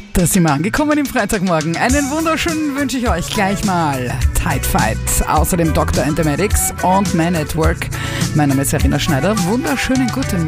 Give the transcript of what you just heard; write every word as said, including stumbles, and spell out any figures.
Da sind wir angekommen im Freitagmorgen. Einen wunderschönen wünsche ich euch gleich mal. Tight Fight, außerdem Doktor and the Medics und Man at Work. Mein Name ist Verena Schneider. Wunderschönen guten